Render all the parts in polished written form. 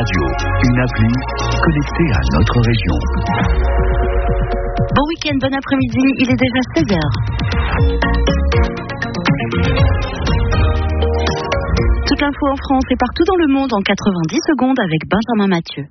Radio, une appli connectée à notre région. Bon week-end, bon après-midi, il est déjà 16h. Toute l'info en France et partout dans le monde en 90 secondes avec Benjamin Mathieu.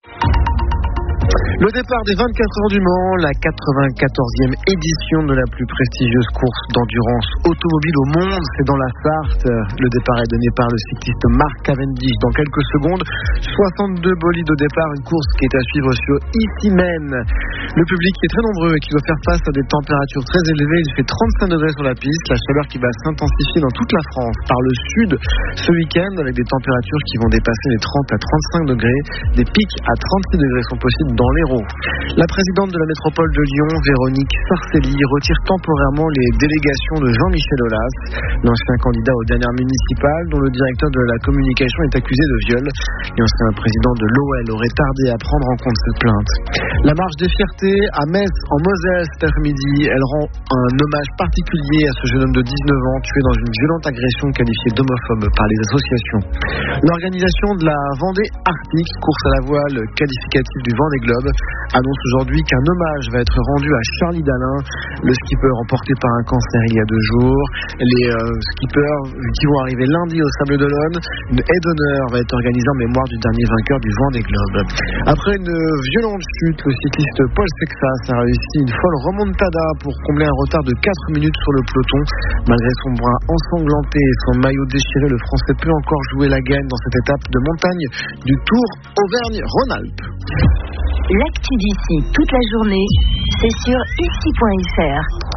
Le départ des 24 heures du Mans, la 94e édition de la plus prestigieuse course d'endurance automobile au monde, c'est dans la Sarthe. Le départ est donné par le cycliste Mark Cavendish dans quelques secondes. 62 bolides au départ, une course qui est à suivre sur Issy-Mène. Le public est très nombreux et qui doit faire face à des températures très élevées. Il fait 35 degrés sur la piste, la chaleur qui va s'intensifier dans toute la France par le sud ce week-end avec des températures qui vont dépasser les 30 à 35 degrés. Des pics à 36 degrés sont possibles dans l'Hérault. La présidente de la métropole de Lyon, Véronique Sarcelli, retire temporairement les délégations de Jean-Michel Aulas, l'ancien candidat aux dernières municipales dont le directeur de la communication est accusé de viol. L'ancien président de l'OL aurait tardé à prendre en compte cette plainte. La marche des fiertés à Metz en Moselle cet après-midi, elle rend un hommage particulier à ce jeune homme de 19 ans tué dans une violente agression qualifiée d'homophobe par les associations. L'organisation de la Vendée Arctique, course à la voile qualificative du Vendée Globe, annonce aujourd'hui qu'un hommage va être rendu à Charlie Dalin, le skipper emporté par un cancer il y a 2 jours. Les skippers qui vont arriver lundi au Sable d'Olonne, une haie d'honneur va être organisée en mémoire du dernier vainqueur du Vendée Globe. Après une violente chute, le cycliste Paul Sexas a réussi une folle remontada pour combler un retard de 4 minutes sur le peloton. Malgré son bras ensanglanté et son maillot déchiré, le Français peut encore jouer la gagne dans cette étape de montagne du Tour Auvergne-Rhône-Alpes. L'actu d'ici toute la journée, c'est sur ici.fr.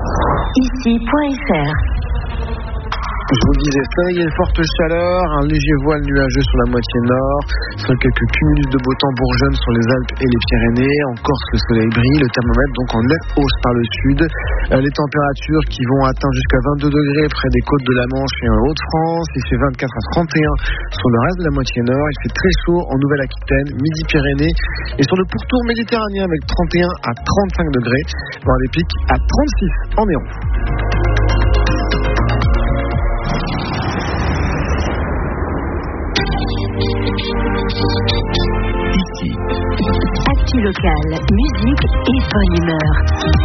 Ici.fr. Je vous le disais, soleil et forte chaleur, un léger voile nuageux sur la moitié nord, seuls quelques cumulus de beau temps bourgeonnent sur les Alpes et les Pyrénées. En Corse, le soleil brille, le thermomètre donc en nette hausse par le sud. Les températures qui vont atteindre jusqu'à 22 degrés près des côtes de la Manche et en Haute-France. Il fait 24 à 31 sur le reste de la moitié nord. Il fait très chaud en Nouvelle-Aquitaine, Midi-Pyrénées et sur le pourtour méditerranéen avec 31 à 35 degrés, voire des pics à 36 en Hérault. Actu locale, musique et bonne humeur.